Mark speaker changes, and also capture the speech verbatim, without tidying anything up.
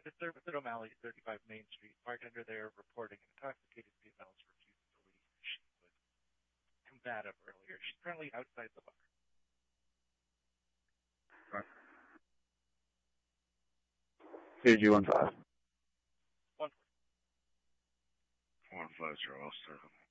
Speaker 1: The disturbance at O'Malley, thirty-five Main Street. Bartender there reporting an intoxicated female's refusal to leave. She was combative earlier. She's currently outside the bar.
Speaker 2: Right. C G one five.
Speaker 1: One.
Speaker 3: One five zero. I'll start.